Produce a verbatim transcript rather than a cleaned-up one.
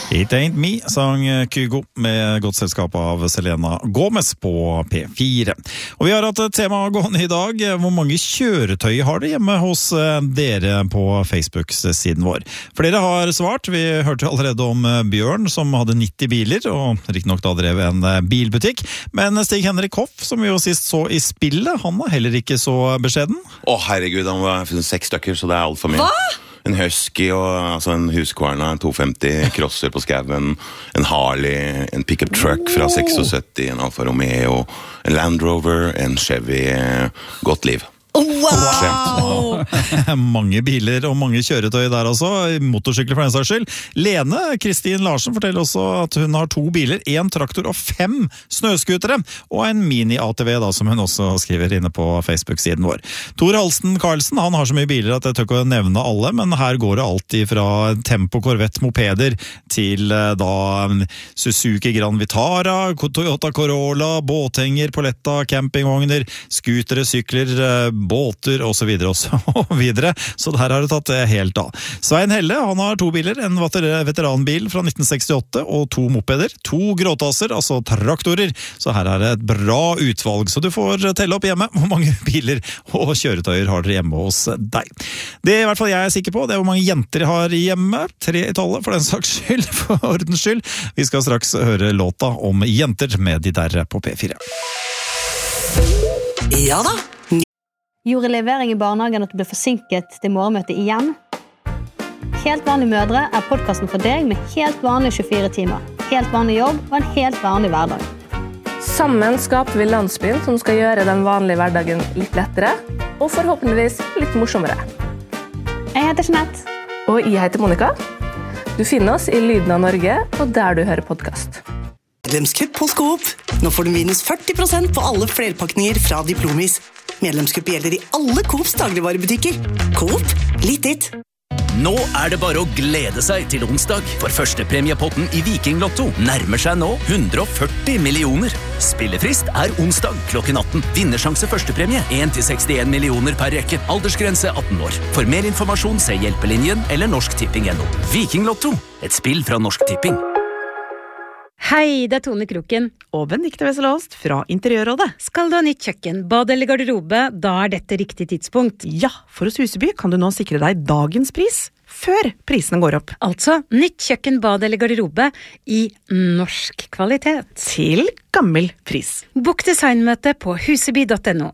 It Ain't Me, sang Kygo med godt selskap av Selena Gomez på P fire. Og vi har hatt et tema gående i dag. Hvor mange kjøretøy har det hjemme hos dere på Facebook-siden vår? Flere har svart. Vi hørte allerede om Bjørn som hadde nitti biler, og riktignok da drev en bilbutikk. Men Stig-Henrik Hoff, som vi jo sist så i spillet, han var heller ikke så beskjeden. Å herregud, han var seks stykker, så det er alt for mye. Hva? En Husky, og, altså en Husqvarna, en to femti, crosser på skaven, en Harley, en pickup truck fra syttiseks, en Alfa Romeo, en Land Rover, en Chevy, godt liv. Wow! Mange biler og mange kjøretøy der også, motorsykler for en saks skyld. Lene Kristin Larsen forteller også at hun har to biler, en traktor og fem snøskutere, og en mini-A T V da, som hun også skriver inne på Facebook-siden vår. Tor Halsten Karlsen, han har så mye biler at jeg tør ikke å nevne alle, men her går det alltid fra Tempo, Corvette, mopeder til da Suzuki Grand Vitara, Toyota Corolla, båthenger, Poletta, campingvogner, skutere, sykler, båter og så videre og så videre. Så der har det tatt helt av. Svein Helle, han har to biler, en veteranbil fra nitten sekstiåtte og to mopeder, to gråtasser, altså traktorer. Så her er det et bra utvalg, så du får telle opp hjemme hvor mange biler og kjøretøyer har dere hjemme hos deg. Det er i hvert fall jeg er sikker på, det er hvor mange jenter har hjemme, tre i tallet for den saks skyld, for ordens skyld. Vi skal straks høre låta om jenter med de der på P fire. Ja da! Gjorde levering i barnehagen at du ble forsinket til morgenmøtet igjen? Helt vanlige mødre er podcasten for deg med helt vanlige tjuefire timer. Helt vanlig jobb og en helt vanlig hverdag. Sammen skaper vi landsbyen som skal gjøre den vanlige hverdagen litt lettere, og forhåpentligvis litt morsommere. Jeg heter Jeanette. Og jeg heter Monica. Du finner oss i Lyden av Norge, og der du hører podcast. Medlemskupp hos Coop. Nå får du minus førti prosent på alle flerpakninger fra Diplomis. Medlemskupp gjelder i alle Coops dagligvarebutikker. Coop, litt ditt. Nå er det bare å glede seg til onsdag, for første premiepotten i Viking Lotto nærmer seg nå hundre og førti millioner. Spillefrist er onsdag klokken atten. Vinnersjanse første premie en til sekstien millioner per rekke. Aldersgrense atten år. For mer informasjon se Hjelpelinjen eller Norsk Tipping punktum no. Viking Lotto, et spill fra Norsk Tipping. Hei, det er Tone Kroken. Og Benedikte Wesselholst fra Interiørrådet. Skal du ha nytt kjøkken, bad eller garderobe, da er dette riktig tidspunkt. Ja, for hos Huseby kan du nå sikre deg dagens pris, før prisene går opp. Altså, nytt kjøkken, bad eller garderobe i norsk kvalitet. Til gammel pris. Bok designmøte på huseby punktum no.